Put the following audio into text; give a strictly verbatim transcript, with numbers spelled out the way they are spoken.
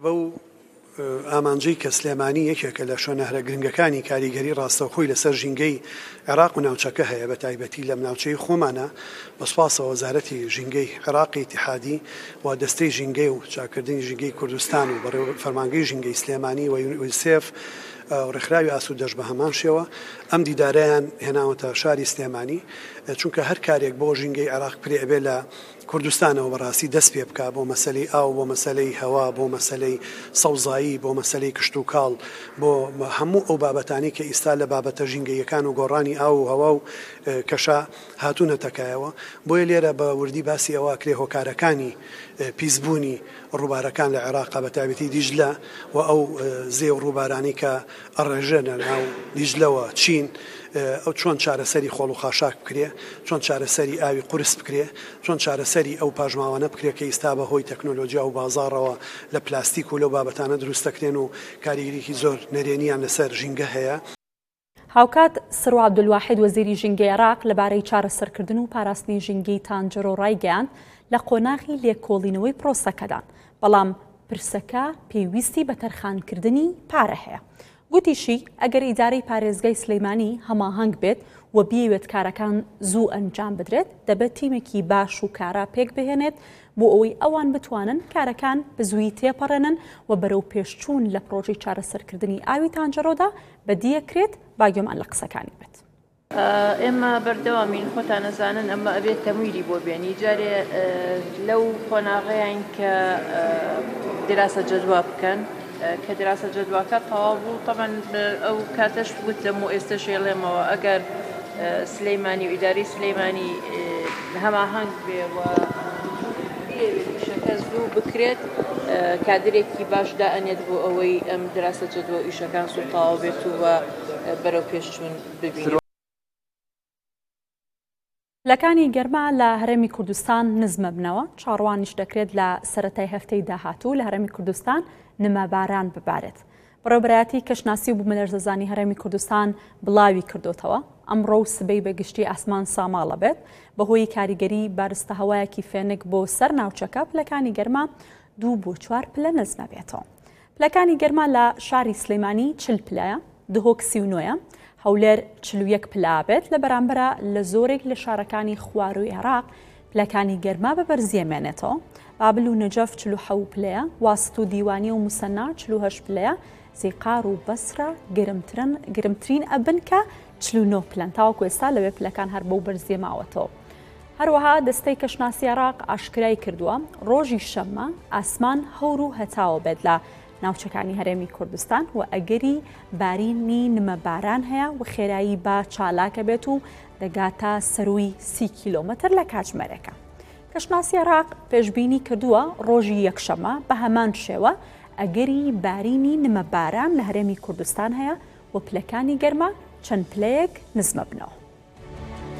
بەو ئامانجەی کە سلێمانی یەکێکە لە شوێنەهرە گرنگەکانی کاریگەری ڕاستەوخۆی لەسەر ژینگەی عێراق و ناوچەکە هەیە، بە تایبەتی لەم ناوچەی خۆمانە بەسپاسەوە وەزارەتی ژینگەی عێراقی ئیتیحادی و دەستەی ژینگەی و چاکردنی ژینگەی کوردستان و بەڕێوە فەرمانگەی ژینگەی سلێمانی و یونیسێف ڕێکخراوی ئاسوودەش بە هەمان شێوە ئەم دیدارەیان هێناوەتە شاری سلێمانی، چونکە هەر کارێک بۆ ژینگەی عێراق پرێ ئەبێ لە کوردستانەوە بەڕاستی دەست پێ بکە بۆ مەسەلەی ئاو، بۆ مەسەلەی هەوا، بۆ مەسەلەی سەوزایی، بۆ مەسەلەی کشت و کاڵ، بۆ هەموو ئەو بابەتانی کە ئیستا لە بابەتە ژینگەیەکان و گۆڕانی ئاو و هەوا و کەشا هاتوونەتەکایەوە. بۆیە لێرە بە وردی باسی ئەوە کرێ هۆکارەکانی پیسبوونی ڕووبارەکان لە عێراق بە تایبەتی دیژلە و ئەو زێ و ڕووبارانی کە ئەڕێژێنە ناو دیژلەوە چین، ئەو چۆن چارەسەری خۆڵ و خاشاک بکرێ، چۆن چارەسەری ئاوی قورس بکرێ، چۆن چارەسەری ئەو پاژماوانە بکرێت کە ئیستا بەهۆی تەکنۆلۆژیا و بازاڕەوە لە پلاستیک و لەو بابەتانە دروستەکرێن و کاریگەریەکی زۆر نەرێنیان لەسەر ژینگە هەیە. هاوکات سروو عەبدولواحید وەزیری ژینگەی عێراق لەبارەی چارەسەرکردن و پاراستنی ژینگەی تانجەرۆ ڕایگەیاند لە قۆناغی لێکۆڵینەوەی پرۆسەکەدان، بەڵام پرسەکە پێویستی بە تەرخانکردنی پارە هەیە. گوتیشی ئەگەر ئیدارەی پارێزگای سلەیمانی هەماهەنگ بێت و بیەوێت کارەکان زوو ئەنجام بدرێت، دەبێت تیمێکی باش و کارا پێک بهێنێت بۆ ئەوەی ئەوان بتوانن کارەکان بزووی تێپەڕێنن و بەرەو پێشچوون لە پرۆژەی چارەسەرکردنی ئاوی تانجەرۆدا بەدیەکرێت. باگوێمان لە قسەکانی بێت. ئێمە بەردەوامین، خۆتان نەزانن ئەمە ئەبێت تەمویلی بۆ بێنی جارێ لەو قۆناغەیان کە دراسە جەدوا بکەن کە دراسە جەدواکە تەواو بوو. طبعاً ئەو کاتەش گوت لەمە ئێستا شێڵێمەوە ئەگەر سلەیمانی و ئیداری سلەیمانی هەماهەنگ بێ و ئیشەکە زوو بکرێت، کادرێکی باش دائەنێت بۆ ئەوەی ئەم دراسە جەدوا و ئیشەکان زوو تەواو بێت و بەرەو پێشچوون ببینێت. لەکانی گەرما لە هەرێمی کوردستان نزمە بنەوە، چاڕوانیش دەکرێت لە سەرەتای هەفتەی داهاتوو لە هەرێمی کوردستان نمە باران ببارێت. بەڕێوەبەرایەتی کەشناسی و بوومەلەرزەزانی هەرێمی کوردستان بڵاوی کردوتەوە ئەمڕۆ و سبەی بەگشتی ئاسمان ساماڵە بێت بەهۆی کاریگەری بارستە هەوایەکی فێنک بۆ سەر ناوچەکە. پلەکانی گەرما دوو بۆ چوار پلە نزمە بێتەوە. پلەکانی گەرما لە شاری سلەیمانی چل پلەیە، دهۆک سی و نۆیە، هەولێر چل و یەک پلا بێت، لە بەرامبەرە لە زۆرێک لە شارەکانی خواروی عێراق پلەکانی گەرما بەبەرزیەمێنێتەوە. بابل و نەجەف چل و حەوت پلەیە، واست و دیوانی و موسەنا چل و هەشت پلەیە، زێقار و بەسرە گرمترین ئەبن کە چل و نۆ پلەن. تاوەکو ئێستا لەوێ پلەکان هەر بەو بەرزیە ماوەتەوە. هەروەها دەستەی کەشناسی عێراق ئاشکرای کردووە ڕۆژی شەممە ئاسمان هەور و هەتاوە بێت لە ناوچەکانی هەرێمی کوردستان و ئەگەری بارینی نمە باران هەیە و خێرایی بە چالاکە بێت و دەگاتە سەروی سی کیلۆمەتر لە کاتژمێرەکە. کەشناسی عێراق پێشبینی کردووە ڕۆژی یەکشەمە بە هەمان شێوە ئەگەری بارینی نمە باران لە هەرێمی کوردستان هەیە و پلەکانی گەرما چەند پلەیەک نزمە بنەوە.